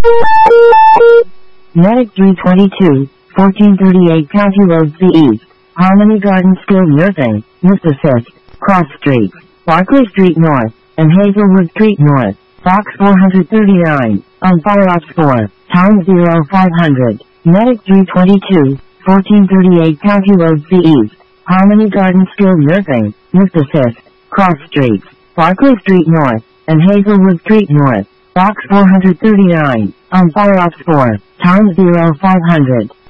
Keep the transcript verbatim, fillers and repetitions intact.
Medic three twenty-two, fourteen thirty-eight County Road C East, Harmony Garden Skilled Nursing, Nurse Assist, Cross Street, Barclay Street North, and Hazelwood Street North, Box four thirty-nine, on Fire Ops four, Town zero five hundred. Medic three twenty-two, fourteen thirty-eight County Road C East, Harmony Garden Skilled Nursing, Nurse Assist, Cross Street, Barclay Street North, and Hazelwood Street North, Box four thirty-nine, on Fire Ops four, Town zero five hundred.